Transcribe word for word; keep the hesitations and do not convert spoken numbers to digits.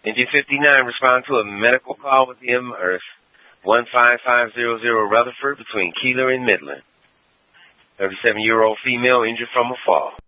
Engine fifty-nine, respond to a medical call with the M Earth. one five five zero zero Rutherford between Keeler and Midland. thirty-seven-year-old female injured from a fall.